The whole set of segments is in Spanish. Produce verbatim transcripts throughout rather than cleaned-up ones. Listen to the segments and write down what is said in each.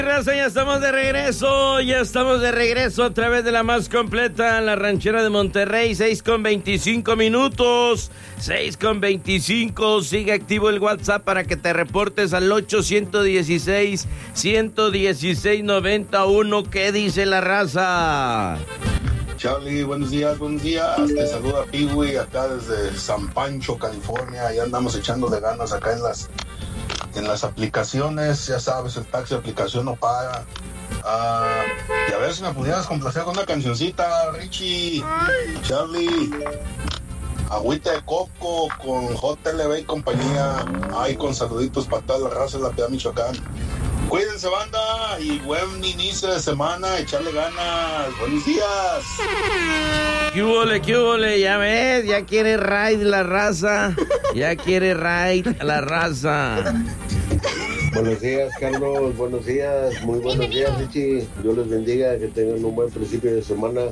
Raza, ya estamos de regreso, ya estamos de regreso a través de la más completa, la ranchera de Monterrey, seis con veinticinco minutos, seis con veinticinco, sigue activo el WhatsApp para que te reportes al ocho uno seis, uno uno seis, nueve uno, ¿qué dice la raza? Charlie, buenos días, buenos días, te saluda Piwi acá desde San Pancho, California, ya andamos echándole ganas acá en las... en las aplicaciones, ya sabes, el taxi de aplicación no paga. Uh, y a ver si me pudieras complacer con una cancioncita, Richie, Charlie. Agüita de coco con J L B y compañía. Ay, con saluditos para toda la raza de la Piedad, Michoacán. Cuídense, banda, y buen inicio de semana, echarle ganas. Buenos días. ¿Qué hubole, qué hubole? Ya ves, ya quiere raid la raza. Ya quiere raid la raza. Buenos días, Carlos. Buenos días. Muy buenos días, Richie. Dios les bendiga. Que tengan un buen principio de semana.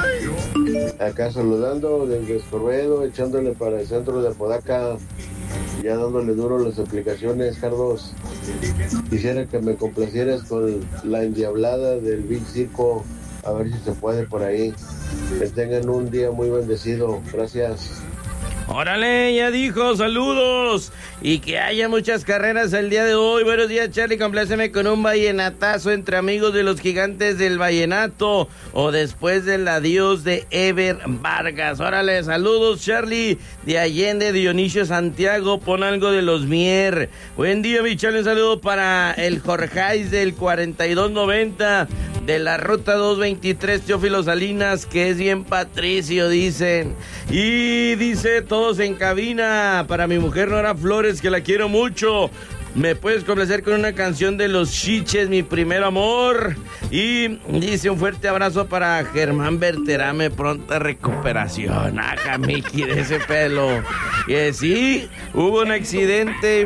Acá saludando desde Escobedo, echándole para el centro de Apodaca. Ya dándole duro las aplicaciones, Carlos. Quisiera que me complacieras con la endiablada del Big Circo. A ver si se puede por ahí. Que tengan un día muy bendecido. Gracias. Órale, ya dijo, saludos. Y que haya muchas carreras el día de hoy. Buenos días, Charlie, compláceme con un vallenatazo entre amigos de los gigantes del vallenato. O después del adiós de Ever Vargas. Órale, saludos, Charlie. De Allende, Dionisio Santiago, pon algo de los Mier. Buen día, mi Charlie, un saludo para el Jorgeis del cuarenta y dos noventa. De la ruta doscientos veintitrés, Teófilo Salinas, que es bien patricio, dicen. Y dice, todos en cabina, para mi mujer Nora Flores, que la quiero mucho. ¿Me puedes complacer con una canción de Los Chiches, mi primer amor? Y dice, un fuerte abrazo para Germán Berterame, pronta recuperación. Ajá, Miki, de ese pelo. Que sí, hubo un accidente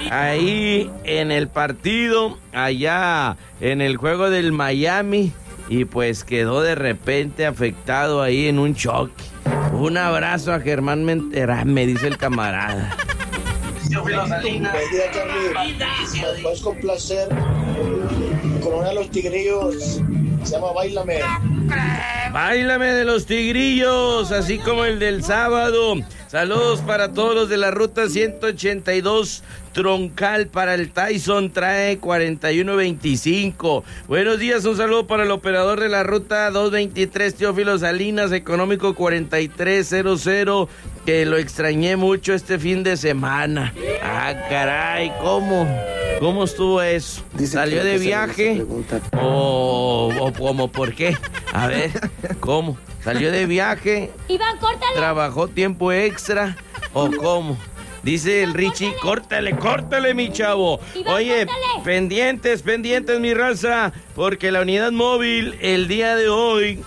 ahí en el partido, allá en el juego del Miami, y pues quedó de repente afectado ahí en un choque. Un abrazo a Germán Berterame, dice el camarada. Buen día, Charlie. ¿Me puedes complacer con uno de los tigrillos? Se llama Báilame. Báilame de los tigrillos, así como el del sábado. Saludos para todos los de la ruta ciento ochenta y dos Troncal, para el Tyson, trae cuarenta y uno veinticinco. Buenos días, un saludo para el operador de la ruta doscientos veintitrés, Teófilo Salinas, económico cuarenta y tres cero cero, que lo extrañé mucho este fin de semana. Ah, caray, ¿cómo? ¿Cómo estuvo eso? Dice ¿Salió de viaje? ¿O, o cómo? ¿Por qué? A ver, ¿cómo? ¿Salió de viaje? Iván, córtale. ¿Trabajó tiempo extra? ¿O cómo? Dice el Richie, córtale, córtale, mi chavo. Iván, Oye, córtale. pendientes, pendientes, mi raza, porque la unidad móvil el día de hoy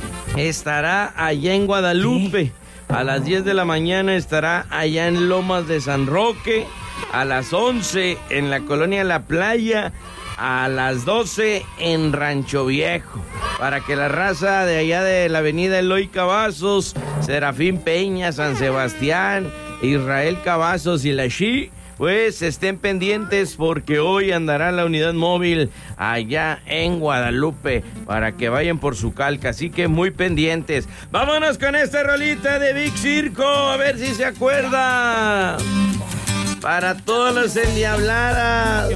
estará allá en Guadalupe. ¿Qué? A las diez de la mañana estará allá en Lomas de San Roque. A las once en la colonia La Playa. A las doce en Rancho Viejo, para que la raza de allá de la avenida Eloy Cavazos, Serafín Peña, San Sebastián, Israel Cavazos y la Chi, pues estén pendientes, porque hoy andará la unidad móvil allá en Guadalupe, para que vayan por su calca, así que muy pendientes. Vámonos con esta rolita de Big Circo, a ver si se acuerda. Para todas las endiabladas.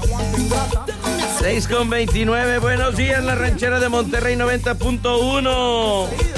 seis con veintinueve, buenos días, la ranchera de Monterrey noventa punto uno.